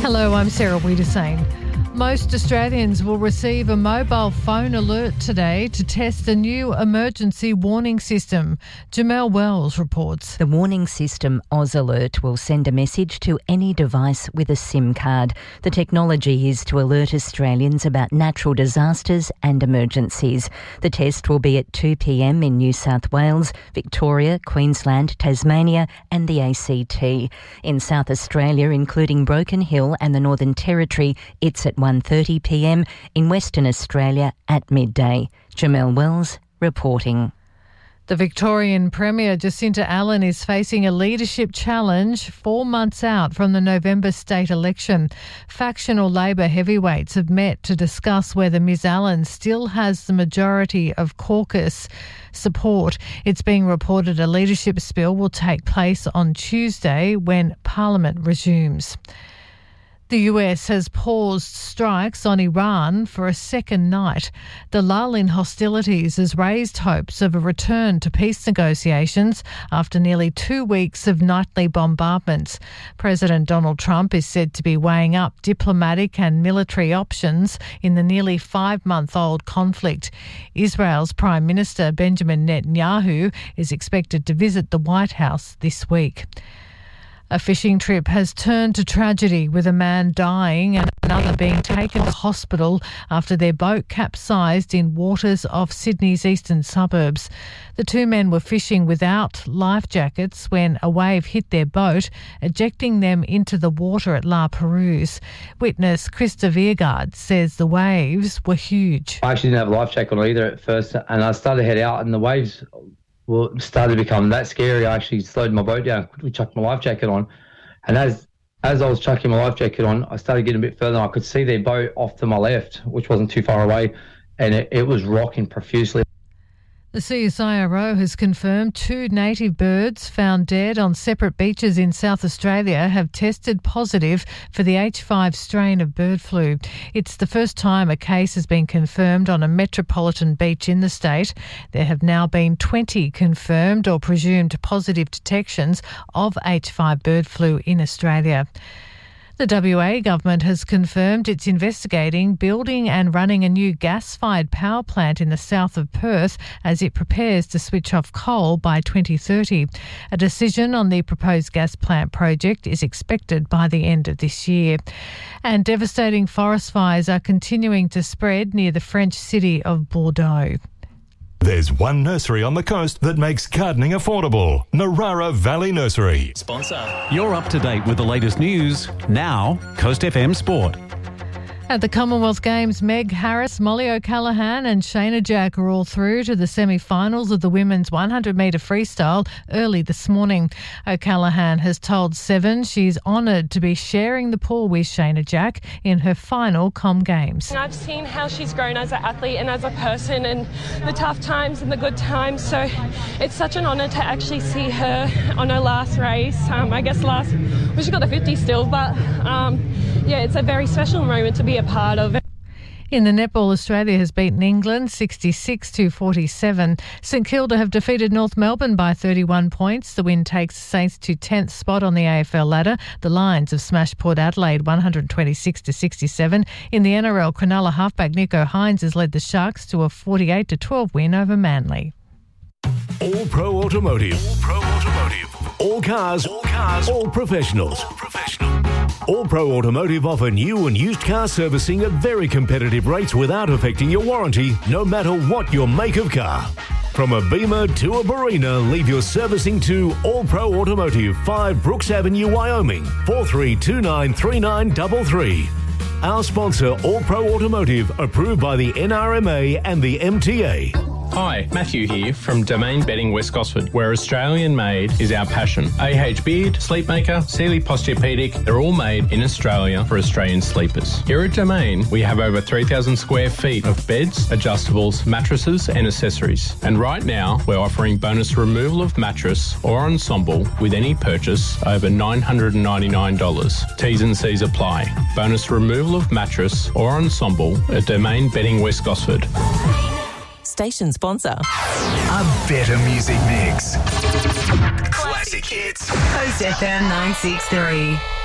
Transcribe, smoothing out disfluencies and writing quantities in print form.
Hello, I'm Sarah Wiedersane. Most Australians will receive a mobile phone alert today to test the new emergency warning system. Jamelle Wells reports. The warning system, Oz Alert, will send a message to any device with a SIM card. The technology is to alert Australians about natural disasters and emergencies. The test will be at 2 p.m. in New South Wales, Victoria, Queensland, Tasmania and the ACT. In South Australia, including Broken Hill and the Northern Territory, it's at 1:30 p.m, in Western Australia at midday. Jamelle Wells reporting. The Victorian Premier Jacinta Allen is facing a leadership challenge 4 months out from the November state election. Factional Labor heavyweights have met to discuss whether Ms Allen still has the majority of caucus support. It's being reported a leadership spill will take place on Tuesday when Parliament resumes. The US has paused strikes on Iran for a second night. The lull in hostilities has raised hopes of a return to peace negotiations after nearly 2 weeks of nightly bombardments. President Donald Trump is said to be weighing up diplomatic and military options in the nearly 5-month-old conflict. Israel's Prime Minister Benjamin Netanyahu is expected to visit the White House this week. A fishing trip has turned to tragedy with a man dying and another being taken to hospital after their boat capsized in waters off Sydney's eastern suburbs. The two men were fishing without life jackets when a wave hit their boat, ejecting them into the water at La Perouse. Witness Krista Viergaard says the waves were huge. I actually didn't have a life jacket on either at first, and I started to head out and the waves started to become that scary. I actually slowed my boat down, quickly chucked my life jacket on. And as I was chucking my life jacket on, I started getting a bit further and I could see their boat off to my left, which wasn't too far away, and it was rocking profusely. The CSIRO has confirmed 2 native birds found dead on separate beaches in South Australia have tested positive for the H5 strain of bird flu. It's the first time a case has been confirmed on a metropolitan beach in the state. There have now been 20 confirmed or presumed positive detections of H5 bird flu in Australia. The WA government has confirmed it's investigating building and running a new gas-fired power plant in the south of Perth as it prepares to switch off coal by 2030. A decision on the proposed gas plant project is expected by the end of this year. And devastating forest fires are continuing to spread near the French city of Bordeaux. There's one nursery on the coast that makes gardening affordable. Narara Valley Nursery. Sponsor. You're up to date with the latest news. Now, Coast FM Sport. At the Commonwealth Games, Meg Harris, Molly O'Callaghan and Shayna Jack are all through to the semi-finals of the women's 100-metre freestyle early this morning. O'Callaghan has told Seven she's honoured to be sharing the pool with Shayna Jack in her final Com Games. I've seen how she's grown as an athlete and as a person, and the tough times and the good times, so it's such an honour to actually see her on her last race. She got the 50 still, but it's a very special moment to be a part of. In the netball, Australia has beaten England 66-47. St Kilda have defeated North Melbourne by 31 points. The win takes the Saints to 10th spot on the AFL ladder. The Lions have smashed Port Adelaide 126-67. In the NRL, Cronulla halfback Nico Hines has led the Sharks to a 48-12 win over Manly. All Pro Automotive. All Pro Automotive. All cars. All professionals. All Pro Automotive offer new and used car servicing at very competitive rates without affecting your warranty, no matter what your make of car. From a Beamer to a Barina, leave your servicing to All Pro Automotive, 5 Brooks Avenue, Wyoming, 43293933. Our sponsor, All Pro Automotive, approved by the NRMA and the MTA. Hi, Matthew here from Domain Bedding West Gosford, where Australian made is our passion. AH Beard, Sleepmaker, Sealy Posturepedic, they're all made in Australia for Australian sleepers. Here at Domain, we have over 3,000 square feet of beds, adjustables, mattresses and accessories. And right now, we're offering bonus removal of mattress or ensemble with any purchase over $999. T's and C's apply. Bonus removal of mattress or ensemble at Domain Bedding West Gosford. Station sponsor. A better music mix. Classic hits. Coast FM 963.